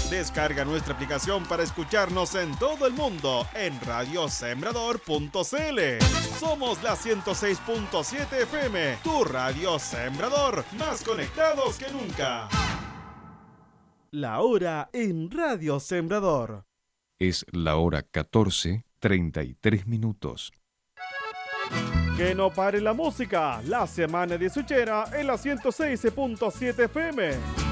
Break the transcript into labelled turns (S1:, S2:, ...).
S1: Descarga nuestra aplicación para escucharnos en todo el mundo en radiosembrador.cl. Somos la 106.7 FM, tu radio Sembrador, más conectados que nunca. La hora en Radio Sembrador.
S2: Es la hora 14:33.
S1: Que no pare la música, la semana de Suchera en la 106.7 FM.